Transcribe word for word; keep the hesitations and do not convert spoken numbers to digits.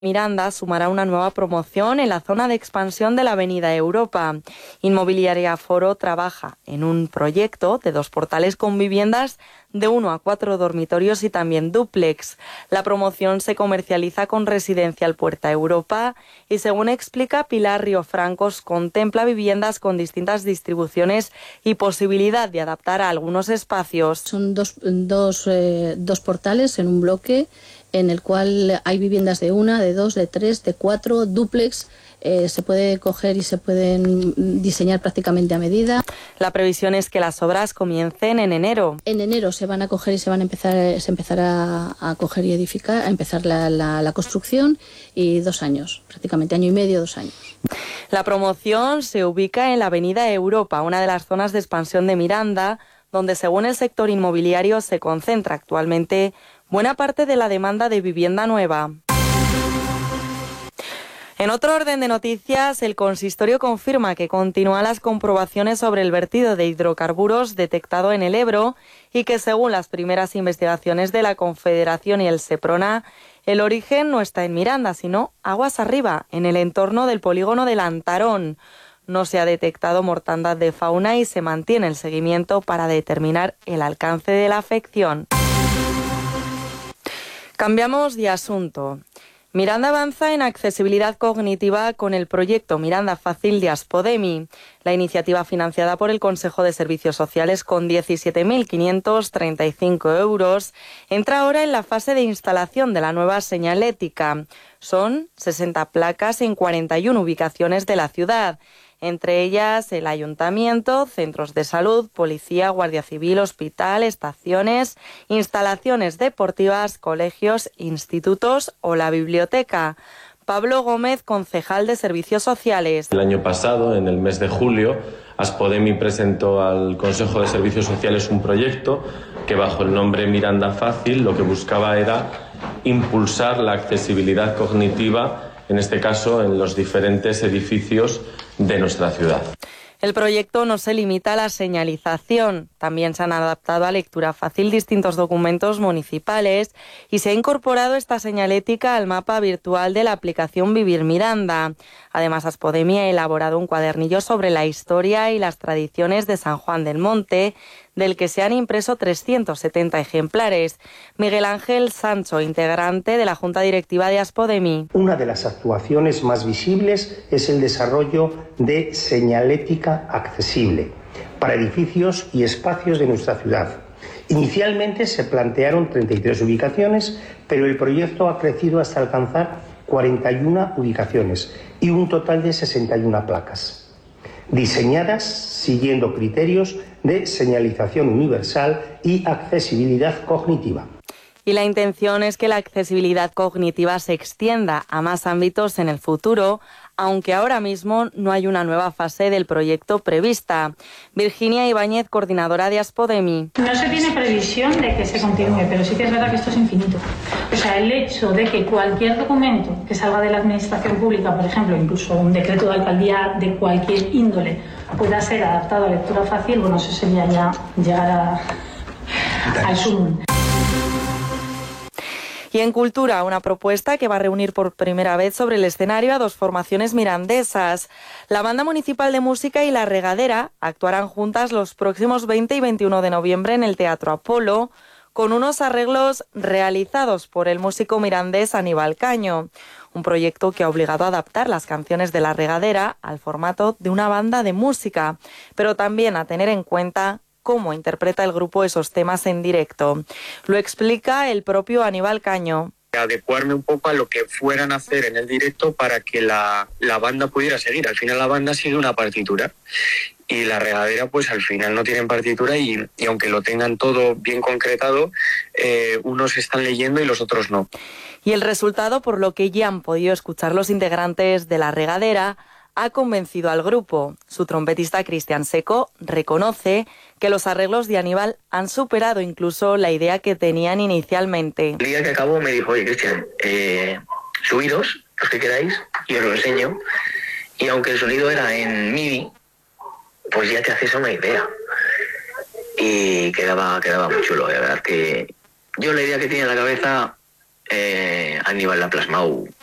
Miranda sumará una nueva promoción en la zona de expansión de la Avenida Europa. Inmobiliaria Foro trabaja en un proyecto de dos portales con viviendas de uno a cuatro dormitorios y también dúplex. La promoción se comercializa con Residencial Puerta Europa y, según explica Pilar Riofrancos, contempla viviendas con distintas distribuciones y posibilidad de adaptar a algunos espacios. Son dos, dos, eh, dos portales en un bloque en el cual hay viviendas de una, de dos, de tres, de cuatro, dúplex. Eh, se puede coger y se pueden diseñar prácticamente a medida. La previsión es que las obras comiencen en enero. En enero se van a coger y se van a empezar, se empezará a coger y edificar, a empezar la, la, la construcción, y dos años, prácticamente año y medio, dos años. La promoción se ubica en la Avenida Europa, una de las zonas de expansión de Miranda, donde, según el sector inmobiliario, se concentra actualmente buena parte de la demanda de vivienda nueva. En otro orden de noticias, el consistorio confirma que continúan las comprobaciones sobre el vertido de hidrocarburos detectado en el Ebro y que, según las primeras investigaciones de la Confederación y el Seprona, el origen no está en Miranda, sino aguas arriba, en el entorno del polígono de Lantarón. No se ha detectado mortandad de fauna y se mantiene el seguimiento para determinar el alcance de la afección. Cambiamos de asunto. Miranda avanza en accesibilidad cognitiva con el proyecto Miranda Fácil de Aspodemi. La iniciativa, financiada por el Consejo de Servicios Sociales con diecisiete mil quinientos treinta y cinco euros, entra ahora en la fase de instalación de la nueva señalética. Son sesenta placas en cuarenta y una ubicaciones de la ciudad. Entre ellas el ayuntamiento, centros de salud, policía, guardia civil, hospital, estaciones, instalaciones deportivas, colegios, institutos o la biblioteca. Pablo Gómez, concejal de Servicios Sociales. El año pasado, en el mes de julio, Aspodemi presentó al Consejo de Servicios Sociales un proyecto que, bajo el nombre Miranda Fácil, lo que buscaba era impulsar la accesibilidad cognitiva, en este caso en los diferentes edificios de nuestra ciudad. El proyecto no se limita a la señalización, también se han adaptado a lectura fácil distintos documentos municipales y se ha incorporado esta señalética al mapa virtual de la aplicación Vivir Miranda. Además, Aspodemi ha elaborado un cuadernillo sobre la historia y las tradiciones de San Juan del Monte, del que se han impreso trescientos setenta ejemplares. Miguel Ángel Sancho, integrante de la Junta Directiva de Aspodemi. Una de las actuaciones más visibles es el desarrollo de señalética accesible para edificios y espacios de nuestra ciudad. Inicialmente se plantearon treinta y tres ubicaciones, pero el proyecto ha crecido hasta alcanzar cuarenta y una ubicaciones y un total de sesenta y una placas, diseñadas siguiendo criterios de señalización universal y accesibilidad cognitiva. Y la intención es que la accesibilidad cognitiva se extienda a más ámbitos en el futuro, aunque ahora mismo no hay una nueva fase del proyecto prevista. Virginia Ibáñez, coordinadora de Aspodemi. No se tiene previsión de que se continúe, pero sí que es verdad que esto es infinito. O sea, el hecho de que cualquier documento que salga de la administración pública, por ejemplo, incluso un decreto de alcaldía de cualquier índole, pueda ser adaptado a lectura fácil, bueno, eso sería ya llegar a, al sumum. Y en Cultura, una propuesta que va a reunir por primera vez sobre el escenario a dos formaciones mirandesas. La Banda Municipal de Música y La Regadera actuarán juntas los próximos veinte y veintiuno de noviembre en el Teatro Apolo, con unos arreglos realizados por el músico mirandés Aníbal Caño. Un proyecto que ha obligado a adaptar las canciones de La Regadera al formato de una banda de música, pero también a tener en cuenta cómo interpreta el grupo esos temas en directo. Lo explica el propio Aníbal Caño. Adecuarme un poco a lo que fueran a hacer en el directo para que la, la banda pudiera seguir. Al final la banda sigue una partitura y La Regadera pues al final no tienen partitura y, y aunque lo tengan todo bien concretado, eh, unos están leyendo y los otros no. Y el resultado, por lo que ya han podido escuchar los integrantes de La Regadera, ha convencido al grupo. Su trompetista Cristian Seco reconoce que los arreglos de Aníbal han superado incluso la idea que tenían inicialmente. El día que acabó me dijo, oye Cristian, eh, subiros, los que queráis, y os lo enseño. Y aunque el sonido era en MIDI, pues ya te haces una idea. Y quedaba, quedaba muy chulo, la verdad que yo la idea que tenía en la cabeza, eh, Aníbal la ha plasmado